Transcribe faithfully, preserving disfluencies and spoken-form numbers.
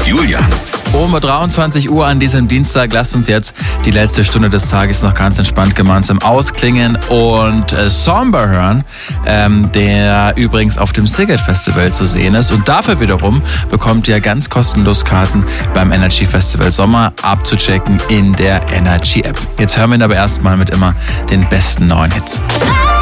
Julian. Um dreiundzwanzig Uhr an diesem Dienstag, lasst uns jetzt die letzte Stunde des Tages noch ganz entspannt gemeinsam ausklingen und äh, Somber hören, ähm, der übrigens auf dem Szigет Festival zu sehen ist. Und dafür wiederum bekommt ihr ganz kostenlos Karten beim Energy Festival Sommer abzuchecken in der Energy App. Jetzt hören wir ihn aber erstmal mit immer den besten neuen Hits.